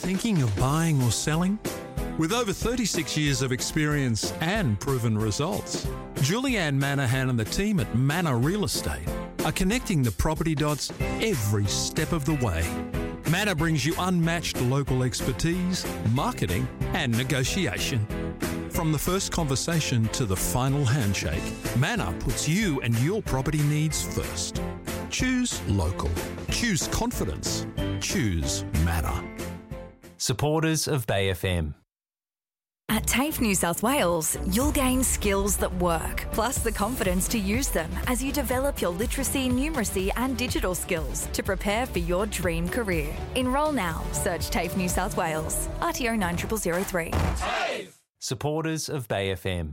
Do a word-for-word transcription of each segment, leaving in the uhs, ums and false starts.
Thinking of buying or selling? With over thirty-six years of experience and proven results, Julianne Manahan and the team at Manor Real Estate are connecting the property dots every step of the way. Manor brings you unmatched local expertise, marketing and negotiation. From the first conversation to the final handshake, Manor puts you and your property needs first. Choose local. Choose confidence. Choose Manor. Supporters of Bay F M. At TAFE New South Wales, you'll gain skills that work, plus the confidence to use them as you develop your literacy, numeracy and digital skills to prepare for your dream career. Enrol now. Search TAFE New South Wales. R T O nine zero zero zero three. TAFE! Supporters of Bay F M.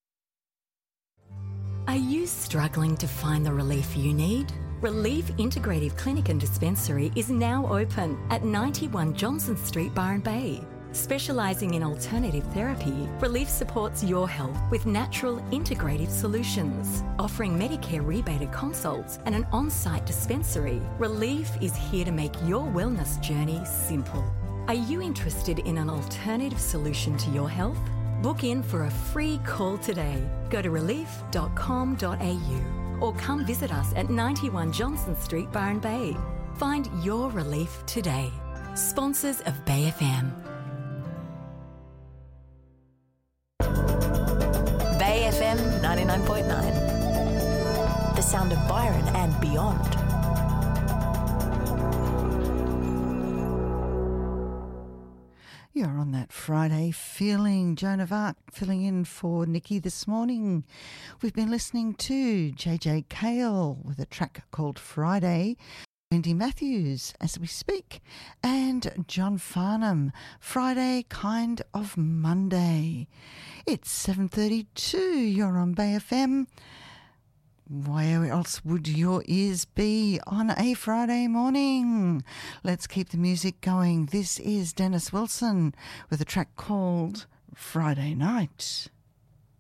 Are you struggling to find the relief you need? Relief Integrative Clinic and Dispensary is now open at ninety-one Johnson Street, Byron Bay. Specialising in alternative therapy, Relief supports your health with natural integrative solutions. Offering Medicare rebated consults and an on-site dispensary, Relief is here to make your wellness journey simple. Are you interested in an alternative solution to your health? Book in for a free call today. Go to relief dot com dot a u or come visit us at ninety-one Johnson Street, Byron Bay. Find your relief today. Sponsors of Bay F M. Bay F M ninety-nine point nine. The sound of Byron and beyond. You're on that Friday feeling. Joan of Arc filling in for Nikki this morning. We've been listening to J J Cale with a track called Friday, Wendy Matthews as we speak, and John Farnham, Friday Kind of Monday. It's seven thirty-two. You're on Bay F M. Where else would your ears be on a Friday morning? Let's keep the music going. This is Dennis Wilson with a track called Friday Night.